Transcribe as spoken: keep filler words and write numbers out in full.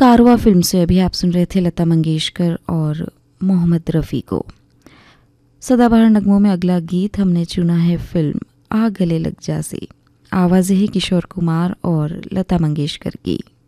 कारवां film से अभी आप सुन रहे थे लता मंगेशकर और मोहम्मद रफ़ी को। सदाबहार नगमों में अगला गीत हमने चुना है फिल्म आ गले लग जा से। आवाज़ें हैं किशोर कुमार और लता मंगेशकर की।